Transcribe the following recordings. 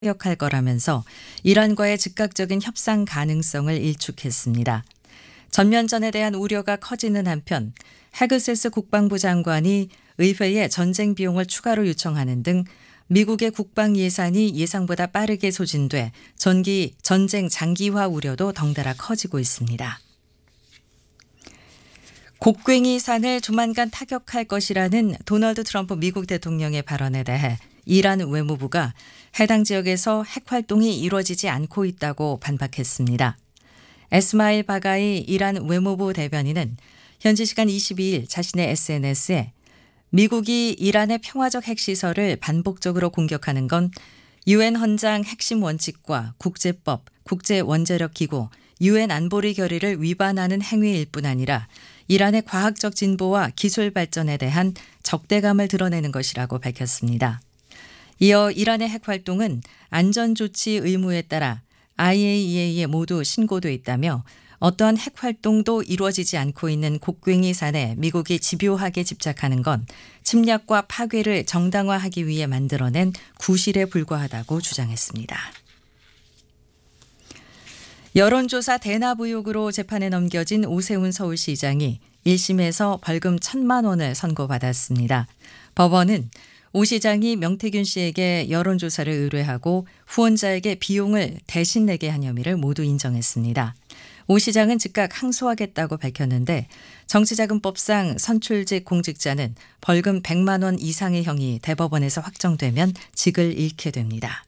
타격할 거라면서 이란과의 즉각적인 협상 가능성을 일축했습니다. 전면전에 대한 우려가 커지는 한편 헤그세스 국방부 장관이 의회에 전쟁 비용을 추가로 요청하는 등 미국의 국방 예산이 예상보다 빠르게 소진돼 전쟁 장기화 우려도 덩달아 커지고 있습니다. 곡괭이 산을 조만간 타격할 것이라는 도널드 트럼프 미국 대통령의 발언에 대해 이란 외무부가 해당 지역에서 핵 활동이 이루어지지 않고 있다고 반박했습니다. 에스마일 바가이 이란 외무부 대변인은 현지 시간 22일 자신의 SNS에 미국이 이란의 평화적 핵시설을 반복적으로 공격하는 건 유엔 헌장 핵심 원칙과 국제법, 국제원자력기구, 유엔 안보리 결의를 위반하는 행위일 뿐 아니라 이란의 과학적 진보와 기술 발전에 대한 적대감을 드러내는 것이라고 밝혔습니다. 이어 이란의 핵 활동은 안전조치 의무에 따라 IAEA에 모두 신고돼 있다며 어떠한 핵 활동도 이루어지지 않고 있는 곡괭이 산에 미국이 집요하게 집착하는 건 침략과 파괴를 정당화하기 위해 만들어낸 구실에 불과하다고 주장했습니다. 여론조사 대납 의혹으로 재판에 넘겨진 오세훈 서울시장이 1심에서 벌금 1,000만 원을 선고받았습니다. 법원은 오 시장이 명태균 씨에게 여론조사를 의뢰하고 후원자에게 비용을 대신 내게 한 혐의를 모두 인정했습니다. 오 시장은 즉각 항소하겠다고 밝혔는데 정치자금법상 선출직 공직자는 벌금 100만 원 이상의 형이 대법원에서 확정되면 직을 잃게 됩니다.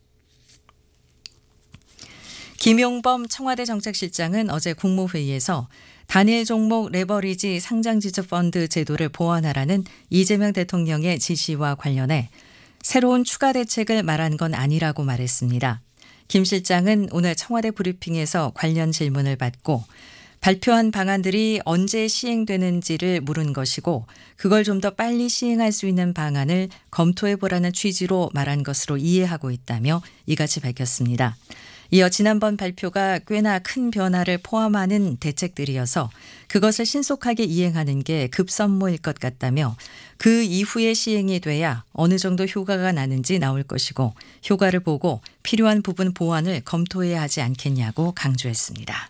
김용범 청와대 정책실장은 어제 국무회의에서 단일 종목 레버리지 상장지주펀드 제도를 보완하라는 이재명 대통령의 지시와 관련해 새로운 추가 대책을 말한 건 아니라고 말했습니다. 김 실장은 오늘 청와대 브리핑에서 관련 질문을 받고 발표한 방안들이 언제 시행되는지를 물은 것이고 그걸 좀 더 빨리 시행할 수 있는 방안을 검토해보라는 취지로 말한 것으로 이해하고 있다며 이같이 밝혔습니다. 이어 지난번 발표가 꽤나 큰 변화를 포함하는 대책들이어서 그것을 신속하게 이행하는 게 급선무일 것 같다며 그 이후에 시행이 돼야 어느 정도 효과가 나는지 나올 것이고 효과를 보고 필요한 부분 보완을 검토해야 하지 않겠냐고 강조했습니다.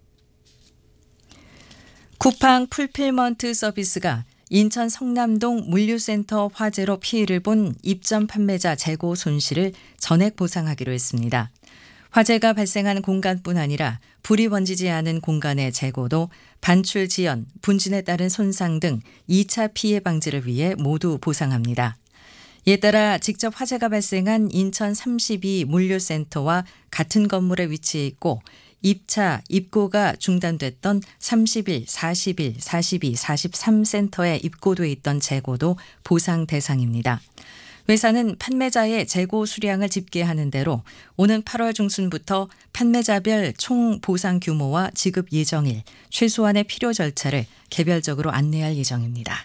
쿠팡 풀필먼트 서비스가 인천 성남동 물류센터 화재로 피해를 본 입점 판매자 재고 손실을 전액 보상하기로 했습니다. 화재가 발생한 공간뿐 아니라 불이 번지지 않은 공간의 재고도 반출 지연, 분진에 따른 손상 등 2차 피해 방지를 위해 모두 보상합니다. 이에 따라 직접 화재가 발생한 인천 32 물류센터와 같은 건물에 위치해 있고 입차, 입고가 중단됐던 31, 41, 42, 43 센터에 입고돼 있던 재고도 보상 대상입니다. 회사는 판매자의 재고 수량을 집계하는 대로 오는 8월 중순부터 판매자별 총 보상 규모와 지급 예정일, 최소한의 필요 절차를 개별적으로 안내할 예정입니다.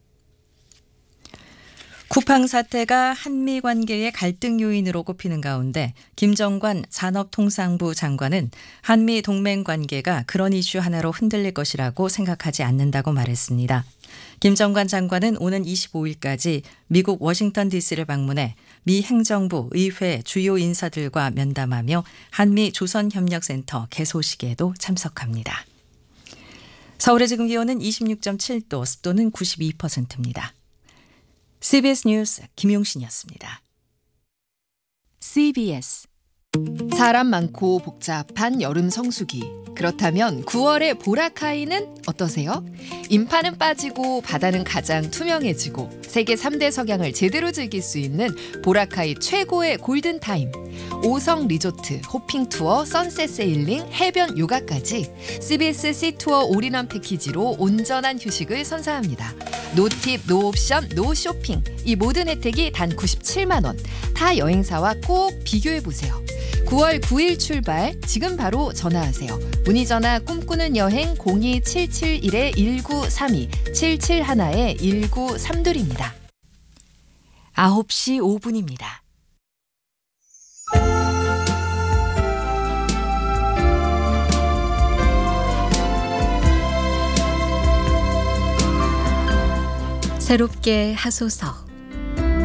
쿠팡 사태가 한미 관계의 갈등 요인으로 꼽히는 가운데 김정관 산업통상부 장관은 한미 동맹 관계가 그런 이슈 하나로 흔들릴 것이라고 생각하지 않는다고 말했습니다. 김정관 장관은 오는 25일까지 미국 워싱턴 DC를 방문해 미 행정부, 의회 주요 인사들과 면담하며 한미 조선협력센터 개소식에도 참석합니다. 서울의 지금 기온은 26.7도, 습도는 92%입니다. CBS 뉴스 김용신이었습니다. CBS 사람 많고 복잡한 여름 성수기. 그렇다면 9월의 보라카이는 어떠세요? 인파는 빠지고 바다는 가장 투명해지고 세계 3대 석양을 제대로 즐길 수 있는 보라카이 최고의 골든타임. 5성 리조트, 호핑 투어, 선셋 세일링, 해변 요가까지 CBS 시투어 올인원 패키지로 온전한 휴식을 선사합니다. 노팁, 노옵션, 노쇼핑. 이 모든 혜택이 단 97만 원. 타 여행사와 꼭 비교해보세요. 9월 9일 출발, 지금 바로 전화하세요. 문의전화 꿈꾸는 여행 02771-1932, 771-1932입니다. 9시 5분입니다. 새롭게 하소서.